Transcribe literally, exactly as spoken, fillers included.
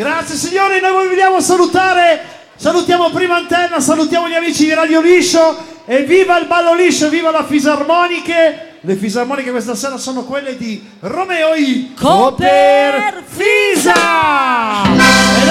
Grazie signori, noi vogliamo salutare, salutiamo Prima Antenna, salutiamo gli amici di Radio Liscio e viva il ballo liscio, viva la fisarmoniche. Le fisarmoniche questa sera sono quelle di Romeo I. Coper Fisa!